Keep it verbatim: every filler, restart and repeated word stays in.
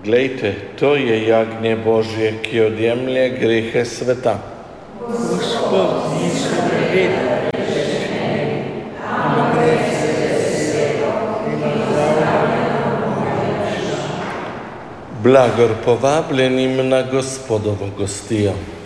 Glejte, to je jagnje Božje, ki odjemlje grehe sveta. Gospod, nisem vreden, da rečeš meni, ampak reci besedo in zdravljenje moje duše. Blagor povabljenim na Gospodovo gostijo.